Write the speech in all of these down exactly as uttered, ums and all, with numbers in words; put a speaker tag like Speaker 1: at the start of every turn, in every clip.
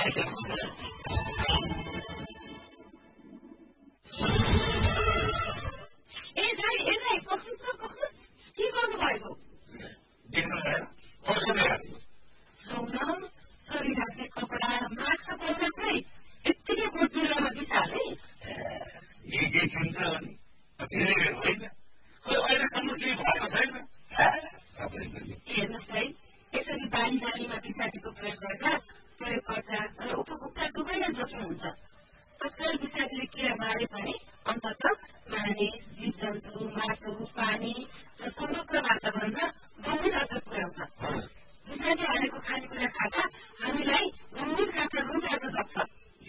Speaker 1: ए दाइ ए दाइ पक्नुस् न पक्नुस् के गर्नु भएको
Speaker 2: देख्नु भएन औषधि राख्नु
Speaker 1: छौन सरी राख्ने कपडा मास्क पर्छ खै यत्तिकै बोट बिरुवामा बिसाले
Speaker 2: यही केही चिन्छ भने धेरै बेर होइन खै अहिलेसम्म केही भएको छैन
Speaker 1: हेर्नुहोस् है यसरी बाली बालीमा विषादीको प्रयोग गर्दा प्रयोगकर्ता र उपभोक्ता दुवैलाई जोखिम हुन्छ तत्काल विषादीले किरा मारे पनि अन्तत मानिस जीव जन्तु माटो पानी र समग्र वातावरणमा गम्भीर असर पुर्याउँछ विषादी हालेको खानेकुरा खाँदा हामीलाई गम्भीर खालका रोग लाग्न सक्छ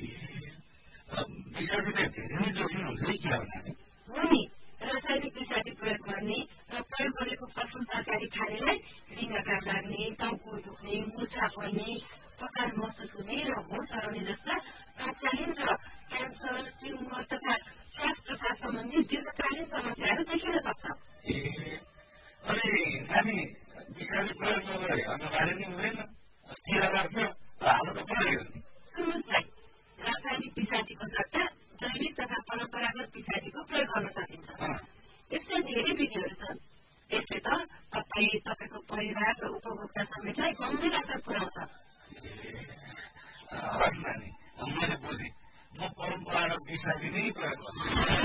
Speaker 2: विषादीले धेरै नै जोखिम हुन्छ है किरा
Speaker 1: हो नि रासायनिक विषादी प्रयोग गर्ने र प्रयोग गरेको फलफुल तरकारी खानेलाई रिङ्गाकार लाग्ने टाउको दुख्ने मुसा पर्ने थकान महसुस हुने र होस हराउने जस्ता तात्कालीन र क्यान्सर ट्युमर तथा श्वास प्रश्वास सम्बन्धी दीर्घकालीन समस्याहरू देखिन सक्छ
Speaker 2: अनि नानी विषादी प्रयोग नगरे अन्नबाली नै हुँदैन किरा राख्यो हाल्नु त पर्यो
Speaker 1: सुन्नुहोस् है रासायनिक विषादीको सट्टा जैविक तथा परम्परागत विषादीको प्रयोग गर्न सकिन्छ यस्ता धेरै विधिहरू छन् यसले त तपाईँ तपाईँको परिवार र उपभोक्ता समेतलाई गम्भीर असर पुर्याउँछ
Speaker 2: हस् नानी मैले बुझेँ म परम्परागत विषादी नै प्रयोग गर्छु